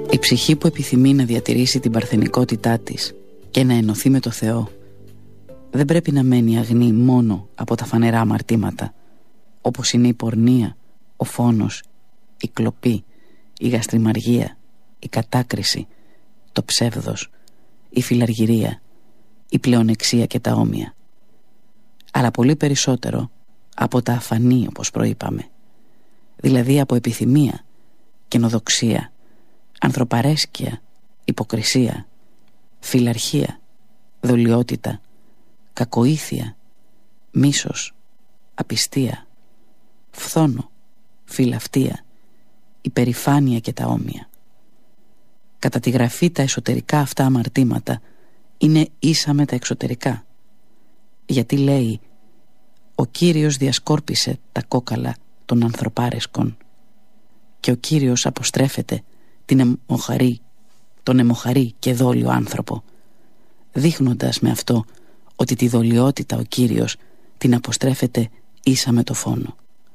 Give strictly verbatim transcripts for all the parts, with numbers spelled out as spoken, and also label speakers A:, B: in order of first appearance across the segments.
A: Η ψυχή που επιθυμεί να διατηρήσει την παρθενικότητά της και να ενωθεί με το Θεό δεν πρέπει να μένει αγνή μόνο από τα φανερά αμαρτήματα, όπως είναι η πορνεία, ο φόνος, η κλοπή, η γαστριμαργία, η κατάκριση, το ψεύδος, η φιλαργυρία, η πλεονεξία και τα όμοια, αλλά πολύ περισσότερο από τα αφανή, όπως προείπαμε, δηλαδή από επιθυμία, καινοδοξία, ανθρωπαρέσκεια, υποκρισία, φιλαρχία, δολιότητα, κακοήθεια, μίσος, απιστία, φθόνο, φιλαυτία, υπερηφάνεια και τα όμοια. Κατά τη γραφή τα εσωτερικά αυτά αμαρτήματα είναι ίσα με τα εξωτερικά, γιατί λέει «Ο Κύριος διασκόρπισε τα κόκαλα των ανθρωπάρεσκων και ο Κύριος αποστρέφεται την αιμοχαρή, τον αιμοχαρή και δόλιο άνθρωπο», δείχνοντας με αυτό ότι τη δολιότητα ο Κύριος την αποστρέφεται ίσα με το φόνο.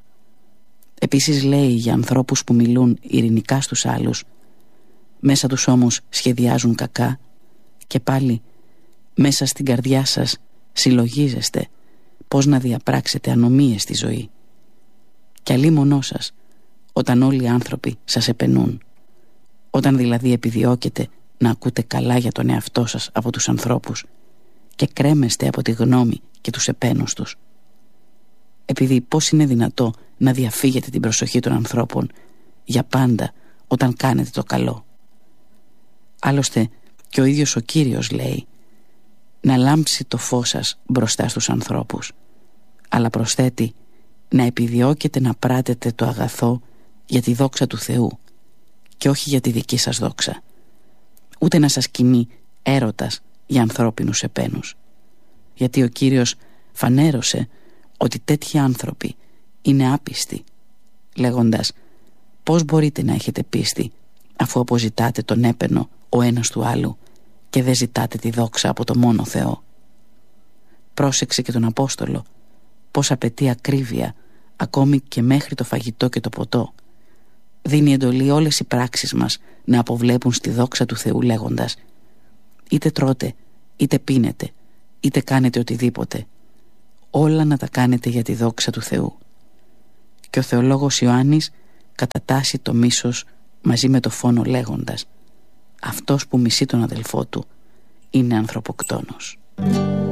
A: Επίσης λέει για ανθρώπους που μιλούν ειρηνικά στους άλλους, μέσα τους όμως σχεδιάζουν κακά, και πάλι μέσα στην καρδιά σας συλλογίζεστε πώς να διαπράξετε ανομίες στη ζωή. Κι αλίμονό σας όταν όλοι οι άνθρωποι σας επενούν, όταν δηλαδή επιδιώκετε να ακούτε καλά για τον εαυτό σας από τους ανθρώπους και κρέμεστε από τη γνώμη και τους επένους τους. Επειδή πώς είναι δυνατό να διαφύγετε την προσοχή των ανθρώπων για πάντα όταν κάνετε το καλό. Άλλωστε και ο ίδιος ο Κύριος λέει να λάμψει το φως σας μπροστά στους ανθρώπους, αλλά προσθέτει να επιδιώκετε να πράτετε το αγαθό για τη δόξα του Θεού και όχι για τη δική σας δόξα, ούτε να σας κινεί έρωτας για ανθρώπινους επένους, γιατί ο Κύριος φανέρωσε ότι τέτοιοι άνθρωποι είναι άπιστοι, λέγοντας πώς μπορείτε να έχετε πίστη αφού αποζητάτε τον έπαινο ο ένας του άλλου και δεν ζητάτε τη δόξα από το μόνο Θεό. Πρόσεξε και τον Απόστολο πως απαιτεί ακρίβεια ακόμη και μέχρι το φαγητό και το ποτό. Δίνει εντολή όλες οι πράξεις μας να αποβλέπουν στη δόξα του Θεού, λέγοντας είτε τρώτε, είτε πίνετε, είτε κάνετε οτιδήποτε, όλα να τα κάνετε για τη δόξα του Θεού. Και ο θεολόγος Ιωάννης κατατάσσει το μίσος μαζί με το φόνο, λέγοντας αυτός που μισεί τον αδελφό του είναι ανθρωποκτόνος.